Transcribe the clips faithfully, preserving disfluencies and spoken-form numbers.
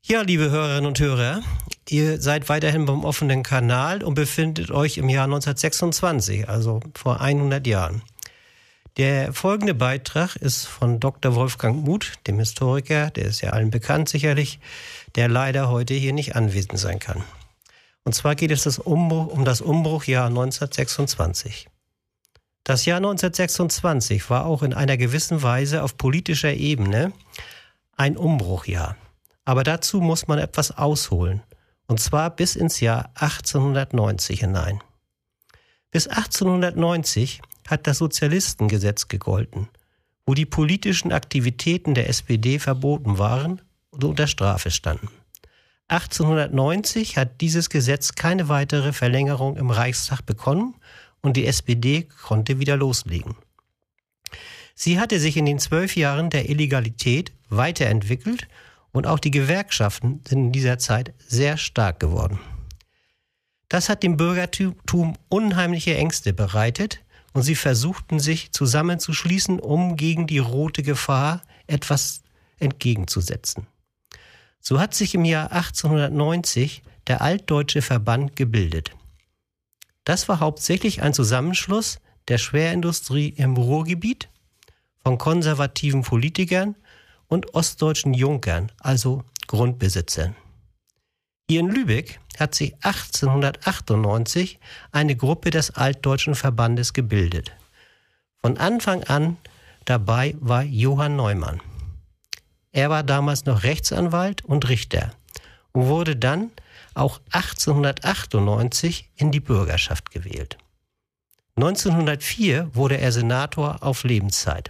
Ja, liebe Hörerinnen und Hörer, ihr seid weiterhin beim offenen Kanal und befindet euch im Jahr neunzehnhundertsechsundzwanzig, also vor hundert Jahren. Der folgende Beitrag ist von Doktor Wolfgang Muth, dem Historiker, der ist ja allen bekannt sicherlich, der leider heute hier nicht anwesend sein kann. Und zwar geht es das Umbruch, um das Umbruchjahr neunzehnhundertsechsundzwanzig. Das Jahr neunzehnhundertsechsundzwanzig war auch in einer gewissen Weise auf politischer Ebene ein Umbruchjahr. Aber dazu muss man etwas ausholen, und zwar bis ins Jahr achtzehnhundertneunzig hinein. Bis achtzehnhundertneunzig hat das Sozialistengesetz gegolten, wo die politischen Aktivitäten der S P D verboten waren und unter Strafe standen. achtzehnhundertneunzig hat dieses Gesetz keine weitere Verlängerung im Reichstag bekommen und die S P D konnte wieder loslegen. Sie hatte sich in den zwölf Jahren der Illegalität weiterentwickelt und auch die Gewerkschaften sind in dieser Zeit sehr stark geworden. Das hat dem Bürgertum unheimliche Ängste bereitet und sie versuchten sich zusammenzuschließen, um gegen die rote Gefahr etwas entgegenzusetzen. So hat sich im Jahr achtzehnhundertneunzig der Altdeutsche Verband gebildet. Das war hauptsächlich ein Zusammenschluss der Schwerindustrie im Ruhrgebiet, von konservativen Politikern und ostdeutschen Junkern, also Grundbesitzern. Hier in Lübeck hat sich achtzehnhundertachtundneunzig eine Gruppe des Altdeutschen Verbandes gebildet. Von Anfang an dabei war Johann Neumann. Er war damals noch Rechtsanwalt und Richter und wurde dann auch achtzehnhundertachtundneunzig in die Bürgerschaft gewählt. neunzehnhundertvier wurde er Senator auf Lebenszeit.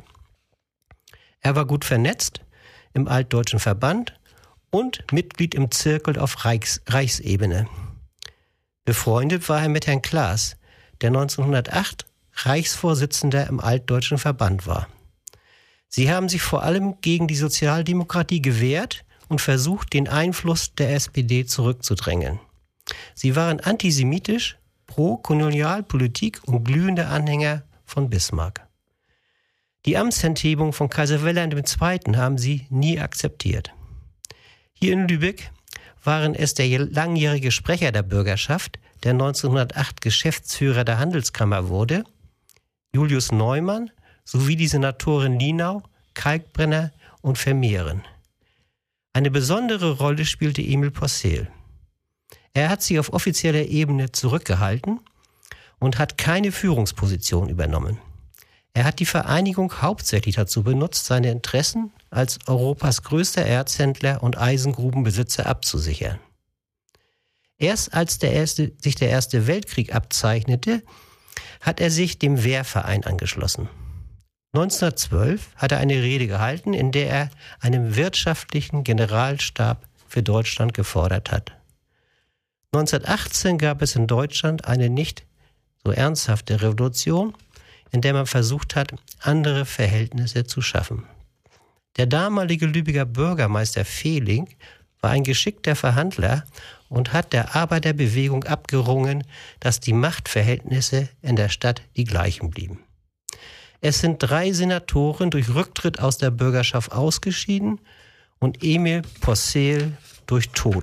Er war gut vernetzt im Altdeutschen Verband und Mitglied im Zirkel auf Reichs- Reichsebene. Befreundet war er mit Herrn Klaas, der neunzehnhundertacht Reichsvorsitzender im Altdeutschen Verband war. Sie haben sich vor allem gegen die Sozialdemokratie gewehrt und versucht, den Einfluss der S P D zurückzudrängen. Sie waren antisemitisch, pro Kolonialpolitik und glühende Anhänger von Bismarck. Die Amtsenthebung von Kaiser Wilhelm der Zweite. Haben sie nie akzeptiert. Hier in Lübeck waren es der langjährige Sprecher der Bürgerschaft, der neunzehnhundertacht Geschäftsführer der Handelskammer wurde, Julius Neumann, sowie die Senatoren Nienau, Kalkbrenner und Vermehren. Eine besondere Rolle spielte Emil Possehl. Er hat sich auf offizieller Ebene zurückgehalten und hat keine Führungsposition übernommen. Er hat die Vereinigung hauptsächlich dazu benutzt, seine Interessen als Europas größter Erzhändler und Eisengrubenbesitzer abzusichern. Erst als der erste, sich der Erste Weltkrieg abzeichnete, hat er sich dem Wehrverein angeschlossen. neunzehnhundertzwölf hat er eine Rede gehalten, in der er einen wirtschaftlichen Generalstab für Deutschland gefordert hat. neunzehnhundertachtzehn gab es in Deutschland eine nicht so ernsthafte Revolution, in der man versucht hat, andere Verhältnisse zu schaffen. Der damalige Lübecker Bürgermeister Fehling war ein geschickter Verhandler und hat der Arbeiterbewegung abgerungen, dass die Machtverhältnisse in der Stadt die gleichen blieben. Es sind drei Senatoren durch Rücktritt aus der Bürgerschaft ausgeschieden und Emil Possehl durch Tod